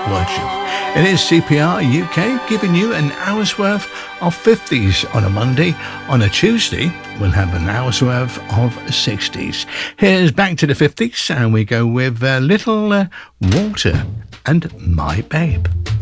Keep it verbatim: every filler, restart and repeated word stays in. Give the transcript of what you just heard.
Worship. It is C P R U K giving you an hour's worth of fifties on a Monday. On a Tuesday, we'll have an hour's worth of sixties. Here's back to the fifties, and we go with uh, Little uh, Walter and My Babe.